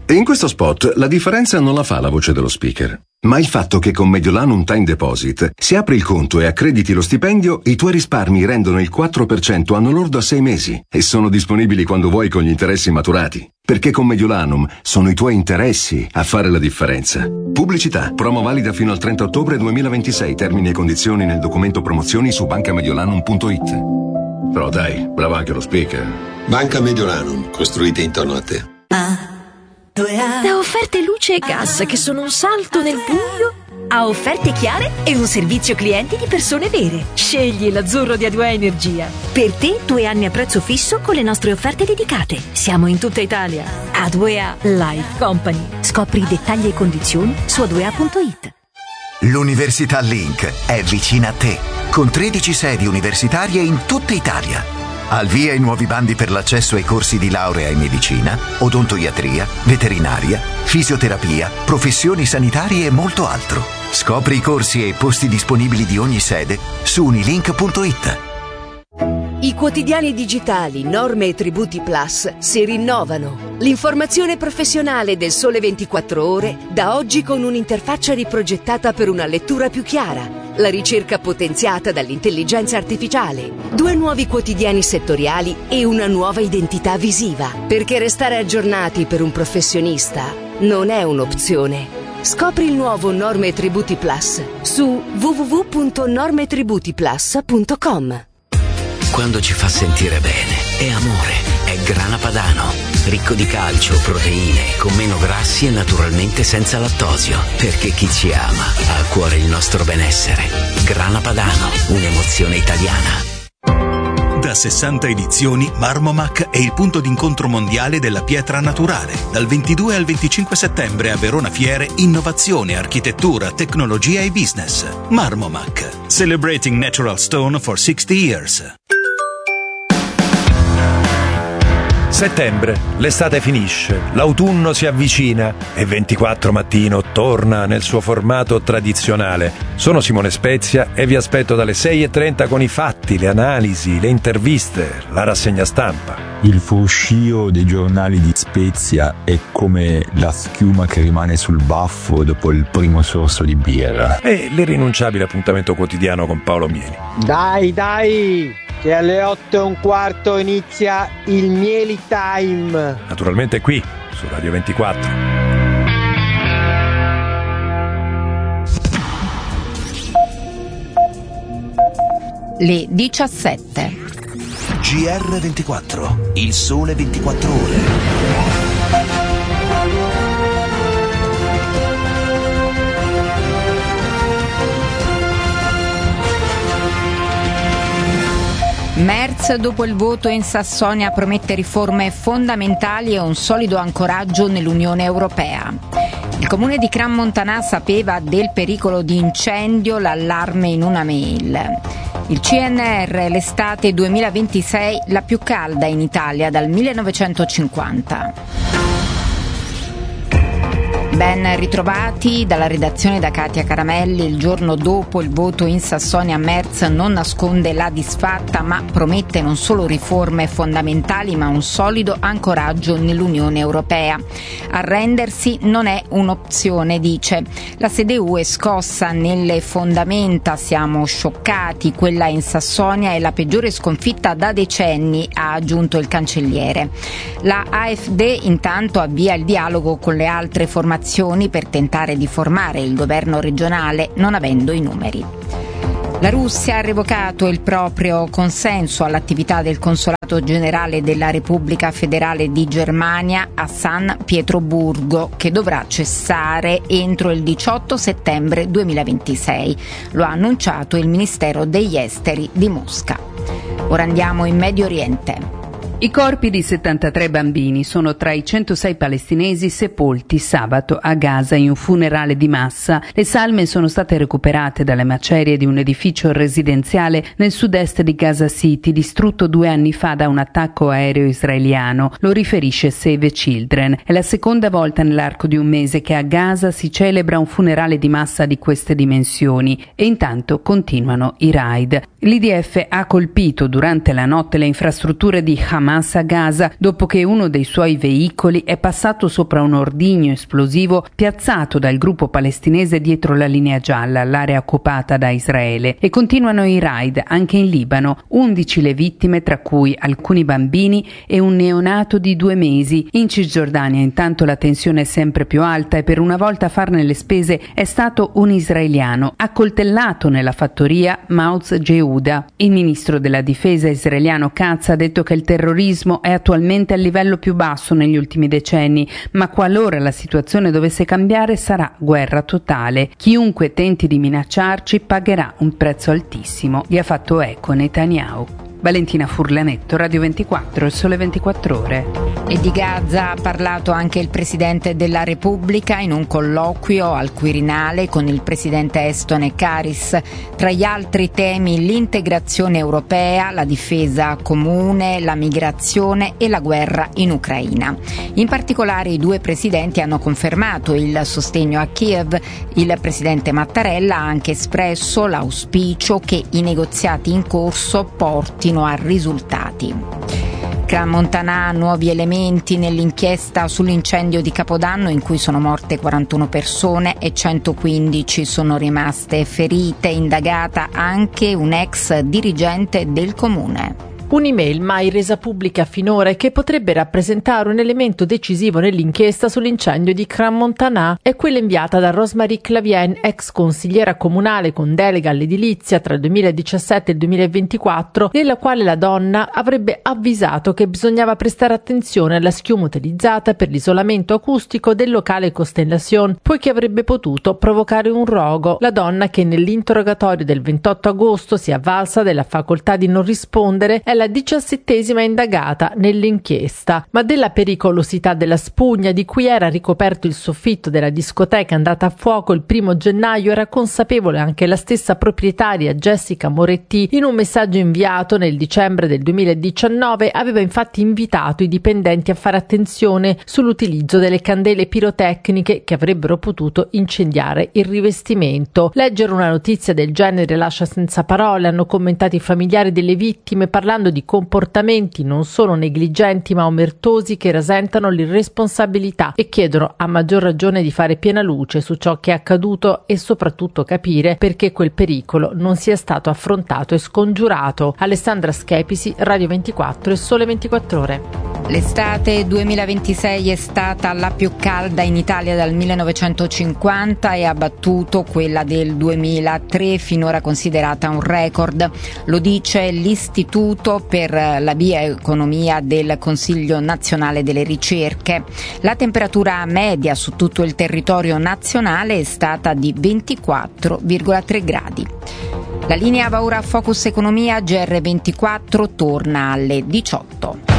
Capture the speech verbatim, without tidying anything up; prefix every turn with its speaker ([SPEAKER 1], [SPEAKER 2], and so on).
[SPEAKER 1] E in questo spot la differenza non la fa la voce dello speaker, ma il fatto che con Mediolanum Time Deposit, se apri il conto e accrediti lo stipendio, i tuoi risparmi rendono il quattro per cento anno lordo a sei mesi e sono disponibili quando vuoi con gli interessi maturati. Perché con Mediolanum sono i tuoi interessi a fare la differenza. Pubblicità. Promo valida fino al trenta ottobre duemilaventisei. Termini e condizioni nel documento promozioni su banca mediolanum punto it. Però dai, bravo anche lo speaker.
[SPEAKER 2] Banca Mediolanum, costruite intorno a te.
[SPEAKER 3] Da offerte luce e gas che sono un salto nel buio a offerte chiare e un servizio clienti di persone vere. Scegli l'azzurro di A due A Energia. Per te due anni a prezzo fisso con le nostre offerte dedicate. Siamo in tutta Italia. A due A Life Company. Scopri i dettagli e condizioni su a due a punto it.
[SPEAKER 4] L'Università Link è vicina a te, con tredici sedi universitarie in tutta Italia. Al via i nuovi bandi per l'accesso ai corsi di laurea in medicina, odontoiatria, veterinaria, fisioterapia, professioni sanitarie e molto altro. Scopri i corsi e i posti disponibili di ogni sede su unilink punto it.
[SPEAKER 5] I quotidiani digitali Norme e Tributi Plus si rinnovano. L'informazione professionale del Sole ventiquattro Ore da oggi con un'interfaccia riprogettata per una lettura più chiara. La ricerca potenziata dall'intelligenza artificiale. Due nuovi quotidiani settoriali e una nuova identità visiva. Perché restare aggiornati per un professionista non è un'opzione. Scopri il nuovo Norme e Tributi Plus su w w w punto norme tributi plus punto com.
[SPEAKER 6] Quando ci fa sentire bene, è amore, è Grana Padano. Ricco di calcio, proteine, con meno grassi e naturalmente senza lattosio. Perché chi ci ama ha a cuore il nostro benessere. Grana Padano, un'emozione italiana.
[SPEAKER 7] Da sessanta edizioni, Marmomac è il punto d'incontro mondiale della pietra naturale. Dal ventidue al venticinque settembre a Verona Fiere, innovazione, architettura, tecnologia e business. Marmomac, celebrating natural stone for sixty years.
[SPEAKER 8] Settembre, l'estate finisce, l'autunno si avvicina e ventiquattro Mattino torna nel suo formato tradizionale. Sono Simone Spezia e vi aspetto dalle sei e trenta con i fatti, le analisi, le interviste, la rassegna stampa.
[SPEAKER 9] Il fruscio dei giornali di Spezia è come la schiuma che rimane sul baffo dopo il primo sorso di birra.
[SPEAKER 8] E l'irrinunciabile appuntamento quotidiano con Paolo Mieli.
[SPEAKER 10] Dai, dai! Che alle otto e un quarto inizia il Mieli Time.
[SPEAKER 8] Naturalmente qui, su Radio ventiquattro.
[SPEAKER 11] Le diciassette.
[SPEAKER 7] G R ventiquattro, il sole ventiquattro ore.
[SPEAKER 11] Merz dopo il voto in Sassonia promette riforme fondamentali e un solido ancoraggio nell'Unione Europea. Il comune di Crans-Montana sapeva del pericolo di incendio, l'allarme in una mail. Il C N R, l'estate duemilaventisei, la più calda in Italia dal millenovecentocinquanta. Ben ritrovati dalla redazione da Katia Caramelli. Il giorno dopo il voto in Sassonia, Merz non nasconde la disfatta ma promette non solo riforme fondamentali ma un solido ancoraggio nell'Unione Europea. Arrendersi non è un'opzione, dice. La sede U è scossa nelle fondamenta, siamo scioccati, quella in Sassonia è la peggiore sconfitta da decenni, ha aggiunto il cancelliere. La A F D intanto avvia il dialogo con le altre formazioni per tentare di formare il governo regionale non avendo i numeri. La Russia ha revocato il proprio consenso all'attività del Consolato Generale della Repubblica Federale di Germania a San Pietroburgo, che dovrà cessare entro il diciotto settembre duemilaventisei. Lo ha annunciato il Ministero degli Esteri di Mosca. Ora andiamo in Medio Oriente.
[SPEAKER 12] I corpi di settantatré bambini sono tra i centosei palestinesi sepolti sabato a Gaza in un funerale di massa. Le salme sono state recuperate dalle macerie di un edificio residenziale nel sud-est di Gaza City, distrutto due anni fa da un attacco aereo israeliano. Lo riferisce Save Children. È la seconda volta nell'arco di un mese che a Gaza si celebra un funerale di massa di queste dimensioni e intanto continuano i raid. L'I D F ha colpito durante la notte le infrastrutture di Hamas Hamas a Gaza dopo che uno dei suoi veicoli è passato sopra un ordigno esplosivo piazzato dal gruppo palestinese dietro la linea gialla, l'area occupata da Israele, e continuano i raid anche in Libano. undici le vittime, tra cui alcuni bambini e un neonato di due mesi. In Cisgiordania intanto la tensione è sempre più alta e per una volta a farne le spese è stato un israeliano, accoltellato nella fattoria Maoz Yehuda. Il ministro della difesa israeliano Katz ha detto che il terrorismo è attualmente al livello più basso negli ultimi decenni, ma qualora la situazione dovesse cambiare sarà guerra totale. Chiunque tenti di minacciarci pagherà un prezzo altissimo, gli ha fatto eco Netanyahu. Valentina Furlanetto, Radio ventiquattro, Il Sole ventiquattro Ore.
[SPEAKER 11] E di Gaza ha parlato anche il Presidente della Repubblica in un colloquio al Quirinale con il Presidente estone Karis. Tra gli altri temi l'integrazione europea, la difesa comune, la migrazione e la guerra in Ucraina. In particolare i due Presidenti hanno confermato il sostegno a Kiev. Il Presidente Mattarella ha anche espresso l'auspicio che i negoziati in corso portino a risultati. Crans-Montana, nuovi elementi nell'inchiesta sull'incendio di Capodanno in cui sono morte quarantuno persone e centoquindici sono rimaste ferite. Indagata anche un ex dirigente del comune.
[SPEAKER 13] Un'email mai resa pubblica finora e che potrebbe rappresentare un elemento decisivo nell'inchiesta sull'incendio di Crans-Montana è quella inviata da Rosemarie Clavien, ex consigliera comunale con delega all'edilizia tra il duemiladiciassette e il duemilaventiquattro, nella quale la donna avrebbe avvisato che bisognava prestare attenzione alla schiuma utilizzata per l'isolamento acustico del locale Constellation, poiché avrebbe potuto provocare un rogo. La donna, che nell'interrogatorio del ventotto agosto si è avvalsa della facoltà di non rispondere, è la diciassettesima indagata nell'inchiesta, ma della pericolosità della spugna di cui era ricoperto il soffitto della discoteca andata a fuoco il primo gennaio era consapevole anche la stessa proprietaria Jessica Moretti. In un messaggio inviato nel dicembre del duemiladiciannove aveva infatti invitato i dipendenti a fare attenzione sull'utilizzo delle candele pirotecniche che avrebbero potuto incendiare il rivestimento. Leggere una notizia del genere lascia senza parole, hanno commentato i familiari delle vittime, parlando di comportamenti non solo negligenti ma omertosi che rasentano l'irresponsabilità, e chiedono a maggior ragione di fare piena luce su ciò che è accaduto e soprattutto capire perché quel pericolo non sia stato affrontato e scongiurato. Alessandra Schepisi, Radio ventiquattro e Sole ventiquattro Ore.
[SPEAKER 11] L'estate duemilaventisei è stata la più calda in Italia dal millenovecentocinquanta e ha battuto quella del duemilatré, finora considerata un record. Lo dice l'Istituto per la bioeconomia del Consiglio Nazionale delle Ricerche. La temperatura media su tutto il territorio nazionale è stata di ventiquattro virgola tre gradi. La linea va ora a Focus Economia. G R ventiquattro torna alle diciotto.